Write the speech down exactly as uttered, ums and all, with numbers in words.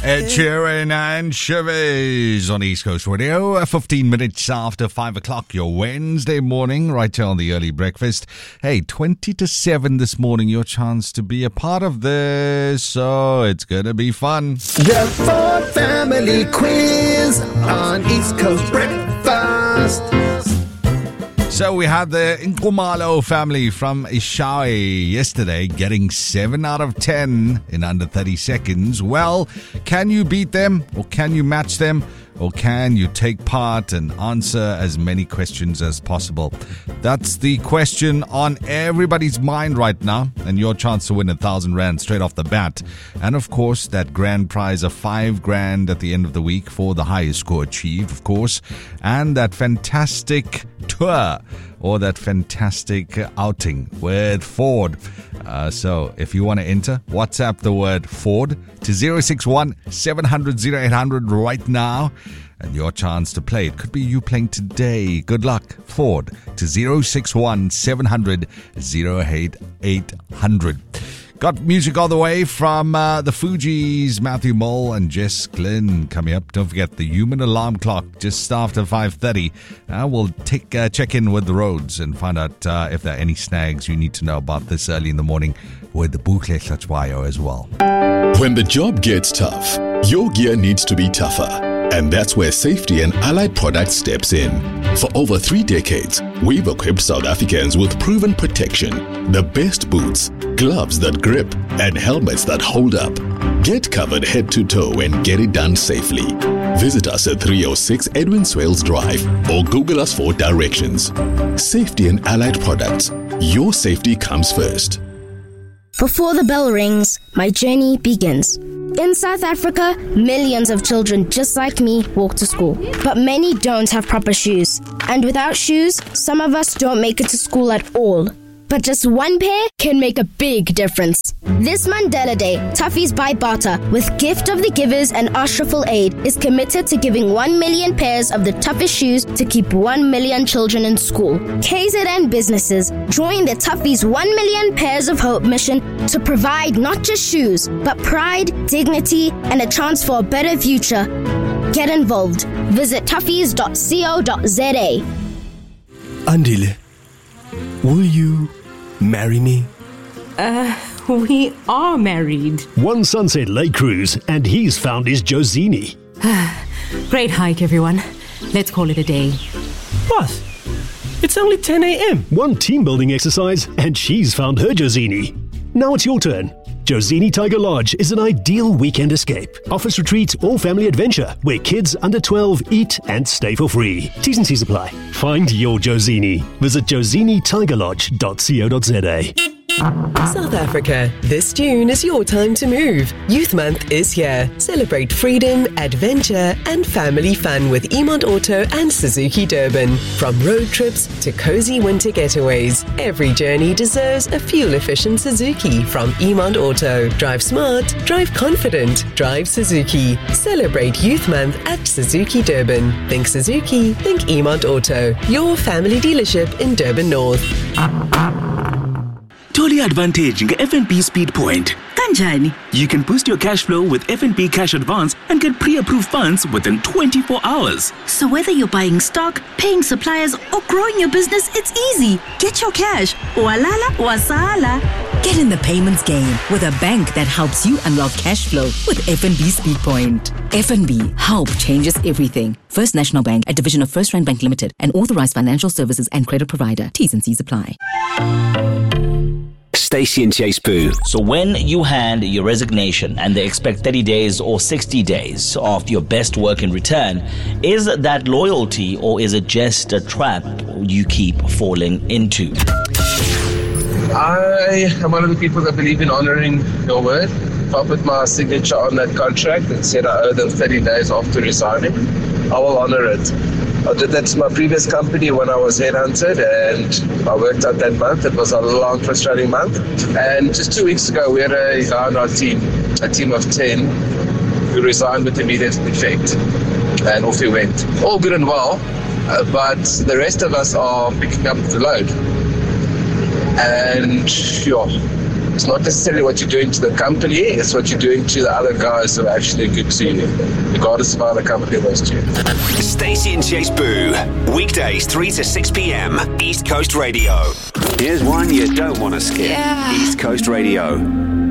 Ed Sheeran and Shivers on East Coast Radio. fifteen minutes after five o'clock, your Wednesday morning, right here on the early breakfast. Hey, twenty to seven this morning, your chance to be a part of this. So it's going to be fun. The Ford Family Quiz on East Coast Breakfast. So we had the Nkumalo family from Ishawe yesterday getting seven out of ten in under thirty seconds. Well, can you beat them or can you match them? Or can you take part and answer as many questions as possible? That's the question on everybody's mind right now. And your chance to win a thousand rand straight off the bat. And of course, that grand prize of five grand at the end of the week for the highest score achieved, of course. And that fantastic tour or that fantastic outing with Ford. Uh, so if you want to enter, WhatsApp the word Ford to zero six one seven hundred oh eight hundred right now. And your chance to play. It could be you playing today. Good luck. Ford to zero six one seven hundred oh eight eight hundred. Got music all the way from uh, the Fugees, Matthew Mole and Jess Glynn coming up. Don't forget the human alarm clock just after five thirty. Uh, we'll take uh, check in with the roads and find out uh, if there are any snags you need to know about this early in the morning with the Bukle Hlatswayo as well. When the job gets tough, your gear needs to be tougher. And that's where Safety and Allied Products steps in. For over three decades, we've equipped South Africans with proven protection, the best boots, gloves that grip, and helmets that hold up. Get covered head to toe and get it done safely. Visit us at three oh six Edwin Swales Drive or Google us for directions. Safety and Allied Products. Your safety comes first. Before the bell rings, my journey begins. In South Africa, millions of children just like me walk to school. But many don't have proper shoes. And without shoes, some of us don't make it to school at all. But just one pair can make a big difference. This Mandela Day, Toughies by Bata, with Gift of the Givers and Ashraful Aid, is committed to giving one million pairs of the toughest shoes to keep one million children in school. K Z N businesses join the Toughies one million Pairs of Hope mission to provide not just shoes, but pride, dignity, and a chance for a better future. Get involved. Visit toughies dot co dot za. Andile, will you marry me? Uh, we are married. One Sunset Lake Cruise, and he's found his Josini. Great hike, everyone. Let's call it a day. What? It's only ten a.m. One team building exercise, and she's found her Josini. Now it's your turn. Josini Tiger Lodge is an ideal weekend escape. Office retreat or family adventure where kids under twelve eat and stay for free. T's and C's apply. Find your Josini. Visit josini tiger lodge dot co dot za. South Africa, this June is your time to move. Youth Month is here. Celebrate freedom, adventure, and family fun with Emont Auto and Suzuki Durban. From road trips to cozy winter getaways, every journey deserves a fuel-efficient Suzuki from Emont Auto. Drive smart, drive confident, drive Suzuki. Celebrate Youth Month at Suzuki Durban. Think Suzuki, think Emont Auto. Your family dealership in Durban North. Totally advantage nge-F N B Speed Point. Kanjani? You can boost your cash flow with F N B Cash Advance and get pre-approved funds within twenty-four hours. So whether you're buying stock, paying suppliers, or growing your business, it's easy. Get your cash. Walala wasala. Get in the payments game with a bank that helps you unlock cash flow with F N B Speed Point. F N B, help changes everything. First National Bank, a division of First Rand Bank Limited, an authorized financial services and credit provider. T's and C's apply. Stacey and Chase Poo. So when you hand your resignation and they expect thirty days or sixty days of your best work in return, is that loyalty or is it just a trap you keep falling into? I am one of the people that believe in honoring your word. If I put my signature on that contract and said I owe them thirty days after resigning, I will honor it. I did that to my previous company when I was headhunted, and I worked out that month. It was a long, frustrating month. And just two weeks ago, we had a guy on our team, a team of ten, who resigned with immediate effect. And off he went. All good and well, uh, but the rest of us are picking up the load. And yeah, It's not necessarily what you're doing to the company, it's what you're doing to the other guys who are actually good to you, regardless of how the company was to you. Stacey and Chase Boo, weekdays three to six p.m. East Coast Radio. Here's one you don't want to skip. Yeah. East Coast Radio.